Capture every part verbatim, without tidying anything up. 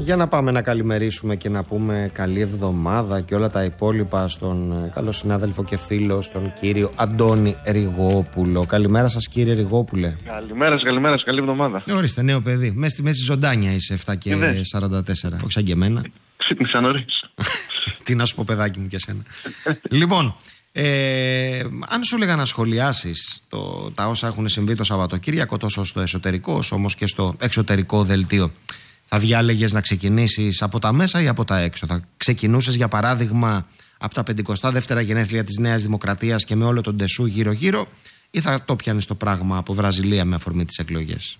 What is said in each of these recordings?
Για να πάμε να καλημερίσουμε και να πούμε καλή εβδομάδα και όλα τα υπόλοιπα στον καλό συνάδελφο και φίλο, τον κύριο Αντώνη Ριγόπουλο. Καλημέρα σας, κύριε Ριγόπουλε. Καλημέρα σας, καλημέρα σας, καλή εβδομάδα. Ορίστε, νέο παιδί. Μέσα στη μέση ζωντάνια είσαι, εφτά και σαράντα τέσσερα. Όχι σαν και εμένα. Ξύπνησα νωρίς. Τι να σου πω, παιδάκι μου, και εσένα. Λοιπόν, ε, αν σου έλεγα να σχολιάσεις το, τα όσα έχουν συμβεί το Σαββατοκύριακο, τόσο στο εσωτερικό όσο όμως και στο εξωτερικό δελτίο, θα διάλεγες να ξεκινήσεις από τα μέσα ή από τα έξω? Θα ξεκινούσες, για παράδειγμα, από τα πενηκοστά δεύτερα γενέθλια της Νέας Δημοκρατίας και με όλο τον τεσού γύρω-γύρω, ή θα το πιάνεις το πράγμα από Βραζιλία με αφορμή τις εκλογές?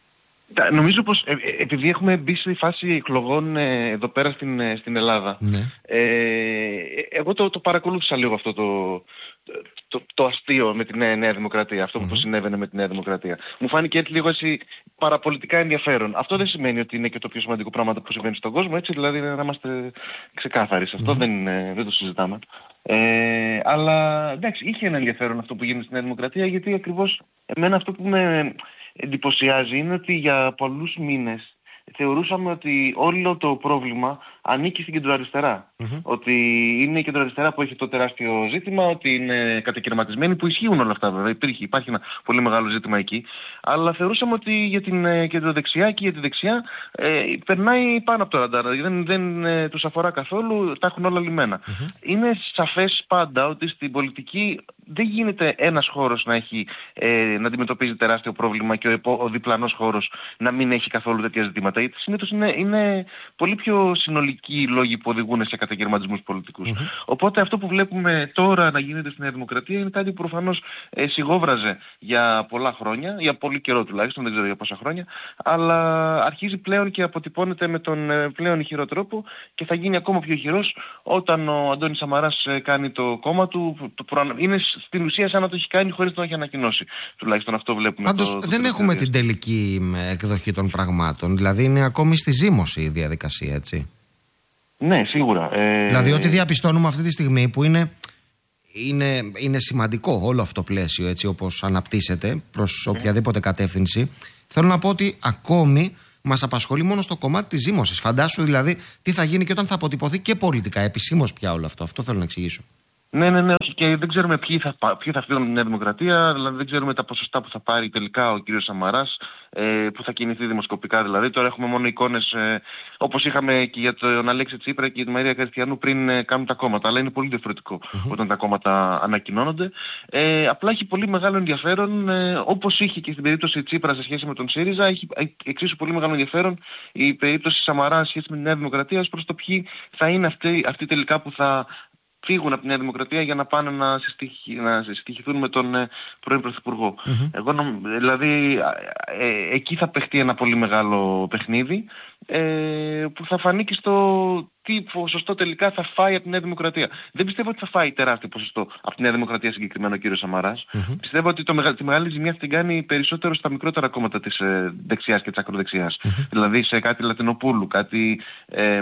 Νομίζω πως ε, επειδή έχουμε μπει στη φάση εκλογών ε, εδώ πέρα στην, ε, στην Ελλάδα, ναι. ε, εγώ το, το παρακολούθησα λίγο αυτό το, το, το αστείο με τη Νέα, Νέα Δημοκρατία, αυτό mm-hmm. που συνέβαινε με τη Νέα Δημοκρατία. Μου φάνηκε έτσι λίγο έτσι παραπολιτικά ενδιαφέρον. Αυτό δεν σημαίνει ότι είναι και το πιο σημαντικό πράγμα που συμβαίνει στον κόσμο, έτσι, δηλαδή να είμαστε ξεκάθαροι σε αυτό, mm-hmm. δεν, δεν το συζητάμε. Ε, αλλά εντάξει, είχε ένα ενδιαφέρον αυτό που γίνεται στη Νέα Δημοκρατία, γιατί ακριβώς εμένα αυτό που με εντυπωσιάζει είναι ότι για πολλούς μήνες θεωρούσαμε ότι όλο το πρόβλημα ανήκει στην κεντροαριστερά. Mm-hmm. Ότι είναι η κεντροαριστερά που έχει το τεράστιο ζήτημα, ότι είναι κατακαιρματισμένη, που ισχύουν όλα αυτά βέβαια. Υπήρχε, υπάρχει ένα πολύ μεγάλο ζήτημα εκεί. Αλλά θεωρούσαμε ότι για την κεντροδεξιά και για τη δεξιά ε, περνάει πάνω από το ραντάρ. Δεν, δεν ε, τους αφορά καθόλου, τα έχουν όλα λυμμένα. Mm-hmm. Είναι σαφές πάντα ότι στην πολιτική δεν γίνεται ένας χώρος να, έχει, ε, να αντιμετωπίζει τεράστιο πρόβλημα και ο, ο διπλανός χώρος να μην έχει καθόλου τέτοια ζητήματα. Γιατί συνήθως είναι, είναι πολύ πιο συνολικοί οι λόγοι που οδηγούν σε κατακαιρματισμούς πολιτικούς. Mm-hmm. Οπότε αυτό που βλέπουμε τώρα να γίνεται στη Νέα Δημοκρατία είναι κάτι που προφανώς ε, σιγόβραζε για πολλά χρόνια, για πολύ καιρό τουλάχιστον, δεν ξέρω για πόσα χρόνια, αλλά αρχίζει πλέον και αποτυπώνεται με τον ε, πλέον ηχηρό τρόπο και θα γίνει ακόμα πιο ηχηρός όταν ο Αντώνης Σαμαράς ε, κάνει το κόμμα του. Το προ... Είναι στην ουσία σαν να το έχει κάνει χωρίς να το έχει ανακοινώσει. Τουλάχιστον αυτό βλέπουμε. Πάντως το, το δεν έχουμε την τελική εκδοχή των πραγμάτων. Δηλαδή είναι ακόμη στη ζύμωση η διαδικασία, έτσι. Ναι, σίγουρα. Ε... Δηλαδή ό,τι διαπιστώνουμε αυτή τη στιγμή που είναι, είναι, είναι σημαντικό όλο αυτό το πλαίσιο, έτσι όπως αναπτύσσεται προς οποιαδήποτε κατεύθυνση, θέλω να πω ότι ακόμη μας απασχολεί μόνο στο κομμάτι της ζύμωσης. Φαντάσου δηλαδή τι θα γίνει και όταν θα αποτυπωθεί και πολιτικά επισήμως πια όλο αυτό. Αυτό θέλω να εξηγήσω. Ναι, ναι, ναι, και δεν ξέρουμε ποιοι θα, ποιοι θα φύγουν από τη Νέα Δημοκρατία, δηλαδή δεν ξέρουμε τα ποσοστά που θα πάρει τελικά ο κύριος Σαμαράς, ε, που θα κινηθεί δημοσκοπικά δηλαδή. Τώρα έχουμε μόνο εικόνες ε, όπως είχαμε και για τον Αλέξη Τσίπρα και για τη Μαρία Κριστιανού πριν ε, κάνουν τα κόμματα, αλλά είναι πολύ διαφορετικό mm-hmm. όταν τα κόμματα ανακοινώνονται. Ε, απλά έχει πολύ μεγάλο ενδιαφέρον, ε, όπως είχε και στην περίπτωση Τσίπρα σε σχέση με τον ΣΥΡΙΖΑ, έχει εξίσου πολύ μεγάλο ενδιαφέρον η περίπτωση Σαμαρά σε σχέση με τη Νέα Δημοκρατία ως προς το ποιοι θα είναι αυτοί, αυτοί τελικά που θα φύγουν από τη Νέα Δημοκρατία για να πάνε να, συστοιχη, να συστοιχηθούν με τον ε, πρώην Πρωθυπουργό. Mm-hmm. Εγώ νομ, δηλαδή ε, εκεί θα παιχτεί ένα πολύ μεγάλο παιχνίδι ε, που θα φανεί και στο τι ποσοστό τελικά θα φάει από τη Νέα Δημοκρατία. Δεν πιστεύω ότι θα φάει τεράστιο ποσοστό από τη Νέα Δημοκρατία συγκεκριμένα ο κύριος Σαμαράς. Mm-hmm. Πιστεύω ότι το, τη μεγάλη ζημιά θα την κάνει περισσότερο στα μικρότερα κόμματα της ε, δεξιάς και της ακροδεξιάς. Mm-hmm. Δηλαδή σε κάτι Λατινοπούλου, κάτι... Ε,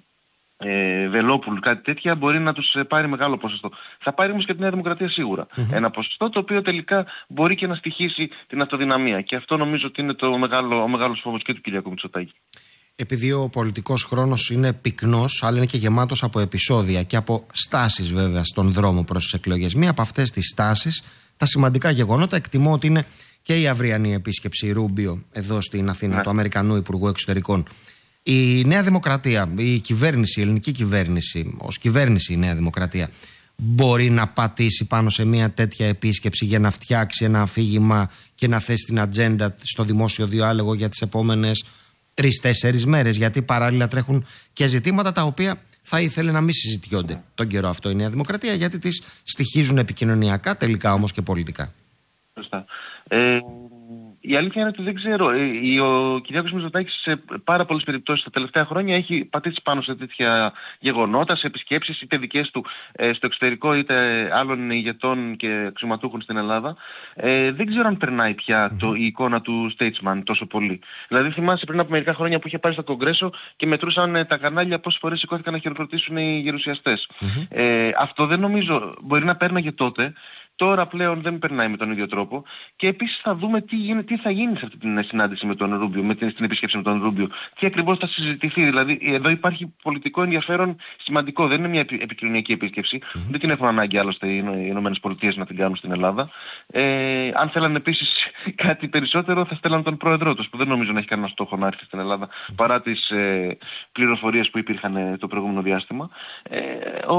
Ε, Βελόπουλου, κάτι τέτοια, μπορεί να τους ε, πάρει μεγάλο ποσοστό. Θα πάρει όμως και τη Νέα Δημοκρατία σίγουρα. Mm-hmm. Ένα ποσοστό το οποίο τελικά μπορεί και να στοιχίσει την αυτοδυναμία. Και αυτό νομίζω ότι είναι το μεγάλο, ο μεγάλος φόβος και του Κυριάκου Μητσοτάκη. Επειδή ο πολιτικός χρόνος είναι πυκνός, αλλά είναι και γεμάτος από επεισόδια και από στάσεις βέβαια στον δρόμο προς τις εκλογές. Μία από αυτές τις στάσεις, τα σημαντικά γεγονότα, εκτιμώ ότι είναι και η αυριανή επίσκεψη Ρούμπιο εδώ στην Αθήνα, ναι. του Αμερικανού Υπουργού Εξωτερικών. Η Νέα Δημοκρατία, η κυβέρνηση, η ελληνική κυβέρνηση, ως κυβέρνηση η Νέα Δημοκρατία, μπορεί να πατήσει πάνω σε μια τέτοια επίσκεψη για να φτιάξει ένα αφήγημα και να θέσει την ατζέντα στο δημόσιο διάλογο για τις επόμενες τρεις-τέσσερις μέρες? Γιατί παράλληλα τρέχουν και ζητήματα τα οποία θα ήθελε να μην συζητιόνται τον καιρό αυτό η Νέα Δημοκρατία, γιατί τις στοιχίζουν επικοινωνιακά, τελικά όμως και πολιτικά. Σωστά. Ε... Η αλήθεια είναι ότι δεν ξέρω. Ο Κυριάκος Μητσοτάκης σε πάρα πολλές περιπτώσεις τα τελευταία χρόνια έχει πατήσει πάνω σε τέτοια γεγονότα, σε επισκέψεις είτε δικές του στο εξωτερικό είτε άλλων ηγετών και αξιωματούχων στην Ελλάδα. Ε, δεν ξέρω αν περνάει πια το, η εικόνα του statesman τόσο πολύ. Δηλαδή θυμάσαι πριν από μερικά χρόνια που είχε πάει στο Κογκρέσο και μετρούσαν τα κανάλια πόσες φορές σηκώθηκαν να χειροκροτήσουν οι γερουσιαστές. Mm-hmm. Ε, αυτό δεν νομίζω, μπορεί να πέρναγε τότε. Τώρα πλέον δεν περνάει με τον ίδιο τρόπο. Και επίσης θα δούμε τι, γίνει, τι θα γίνει σε αυτή την συνάντηση με τον Ρούμπιο, με την, στην επίσκεψη με τον Ρούμπιο. Τι ακριβώς θα συζητηθεί. Δηλαδή, εδώ υπάρχει πολιτικό ενδιαφέρον σημαντικό. Δεν είναι μια επικοινωνιακή επίσκεψη. Mm-hmm. Δεν την έχουν ανάγκη άλλωστε οι Ηνωμένες Πολιτείες να την κάνουν στην Ελλάδα. Ε, αν θέλανε επίσης κάτι περισσότερο, θα στέλναν τον πρόεδρό τους, που δεν νομίζω να έχει κανένα στόχο να έρθει στην Ελλάδα, mm-hmm. παρά τις ε, πληροφορίες που υπήρχαν ε, το προηγούμενο διάστημα. Ε, ο,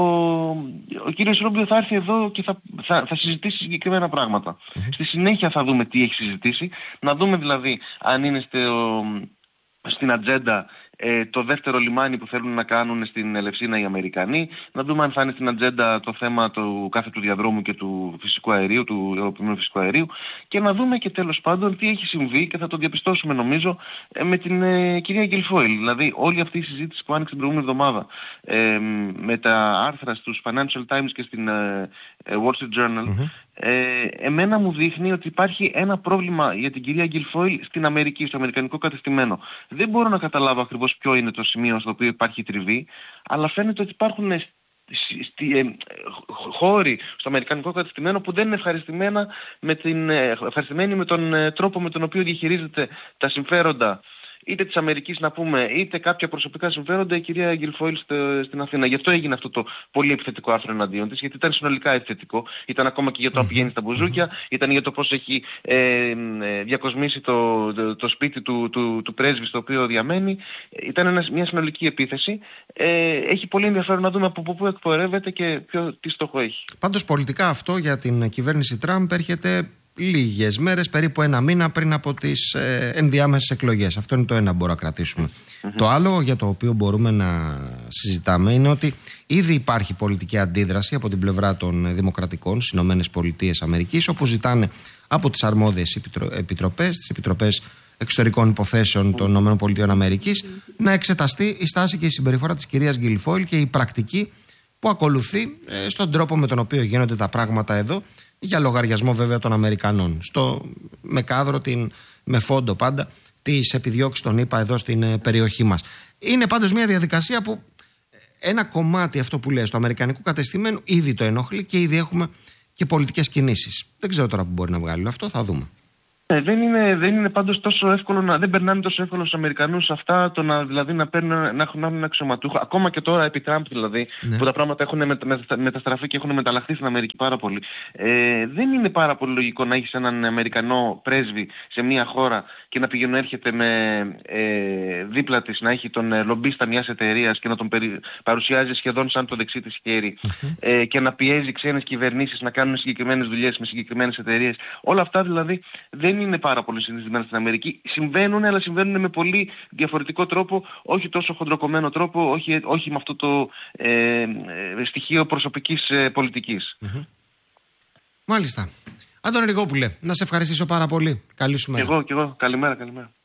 ο κύριος Ρούμπιο θα έρθει εδώ και θα, θα, θα συζητήσει συγκεκριμένα πράγματα. Mm-hmm. Στη συνέχεια θα δούμε τι έχει συζητήσει, να δούμε δηλαδή αν είναι στο, στην ατζέντα ε, το δεύτερο λιμάνι που θέλουν να κάνουν στην Ελευσίνα οι Αμερικανοί, να δούμε αν θα είναι στην ατζέντα το θέμα του κάθετου διαδρόμου και του φυσικού αερίου, του ευρωπαϊκού φυσικού αερίου, και να δούμε και τέλος πάντων τι έχει συμβεί, και θα το διαπιστώσουμε νομίζω ε, με την ε, κυρία Γκιλφόιλ. Δηλαδή όλη αυτή η συζήτηση που άνοιξε την προηγούμενη εβδομάδα ε, με τα άρθρα στους Financial Times και στην ε, Wall Street Journal, mm-hmm. Ε, εμένα μου δείχνει ότι υπάρχει ένα πρόβλημα για την κυρία Γκιλφόιλ στην Αμερική, στο αμερικανικό κατεστημένο. Δεν μπορώ να καταλάβω ακριβώς ποιο είναι το σημείο στο οποίο υπάρχει τριβή, αλλά φαίνεται ότι υπάρχουν στη, ε, χώροι στο αμερικανικό κατεστημένο που δεν είναι ευχαριστημένα με την, ε, ευχαριστημένοι με τον ε, τρόπο με τον οποίο διαχειρίζεται τα συμφέροντα είτε της Αμερικής να πούμε, είτε κάποια προσωπικά συμφέροντα η κυρία Γκιλφόιλ στην Αθήνα. Γι' αυτό έγινε αυτό το πολύ επιθετικό άρθρο εναντίον της, γιατί ήταν συνολικά επιθετικό. Ήταν ακόμα και για το να πηγαίνει στα μπουζούκια, ήταν για το πώς έχει ε, ε, διακοσμήσει το, το, το σπίτι του, του, του πρέσβη στο οποίο διαμένει. Ήταν ένα, μια συνολική επίθεση. Ε, έχει πολύ ενδιαφέρον να δούμε από πού εκπορεύεται και ποιο, τι στόχο έχει. Πάντως πολιτικά αυτό για την κυβέρνηση Τραμπ έρχεται λίγες μέρες, περίπου ένα μήνα πριν από τις ε, ενδιάμεσες εκλογές. Αυτό είναι το ένα που μπορούμε να κρατήσουμε. Mm-hmm. Το άλλο για το οποίο μπορούμε να συζητάμε είναι ότι ήδη υπάρχει πολιτική αντίδραση από την πλευρά των δημοκρατικών στις Ηνωμένες Πολιτείες Αμερικής, όπου ζητάνε από τις αρμόδιες επιτροπές, τις επιτροπές εξωτερικών υποθέσεων των Ηνωμένων Πολιτείων Αμερικής, mm-hmm. να εξεταστεί η στάση και η συμπεριφορά της κυρίας Γκιλφόιλ και η πρακτική που ακολουθεί ε, στον τρόπο με τον οποίο γίνονται τα πράγματα εδώ, για λογαριασμό βέβαια των Αμερικανών, στο, με κάδρο, την, με φόντο πάντα, τις επιδιώξεις των ΗΠΑ εδώ στην ε, περιοχή μας. Είναι πάντως μια διαδικασία που ένα κομμάτι, αυτό που λέει, στο αμερικανικό κατεστημένο ήδη το ενοχλεί και ήδη έχουμε και πολιτικές κινήσεις. Δεν ξέρω τώρα που μπορεί να βγάλει αυτό, θα δούμε. Ε, δεν, είναι, δεν είναι πάντως τόσο εύκολο να, δεν περνάνε τόσο εύκολο στους Αμερικανούς αυτά, το να, δηλαδή, να, παίρνουν, να έχουν ένα αξιωματούχο, ακόμα και τώρα επί Τραμπ δηλαδή, ναι. που τα πράγματα έχουν μετα, μεταστραφεί και έχουν μεταλλαχθεί στην Αμερική πάρα πολύ. Ε, δεν είναι πάρα πολύ λογικό να έχεις έναν Αμερικανό πρέσβη σε μια χώρα και να πηγαίνει έρχεται με ε, δίπλα της, να έχει τον ε, λομπίστα μιας εταιρείας και να τον περι, παρουσιάζει σχεδόν σαν το δεξί της χέρι mm-hmm. ε, και να πιέζει ξένες κυβερνήσεις να κάνουν συγκεκριμένες δουλειές με συγκεκριμένες εταιρείες. Όλα αυτά δηλαδή δεν είναι πάρα πολύ συνηθισμένα στην Αμερική. Συμβαίνουν, αλλά συμβαίνουν με πολύ διαφορετικό τρόπο, όχι τόσο χοντροκομμένο τρόπο, όχι, όχι με αυτό το ε, ε, στοιχείο προσωπικής ε, πολιτικής. Mm-hmm. Μάλιστα. Άντωνη Ριγόπουλε, να σε ευχαριστήσω πάρα πολύ. Καλή σου μέρα. Και εγώ, και εγώ. Καλημέρα, καλημέρα.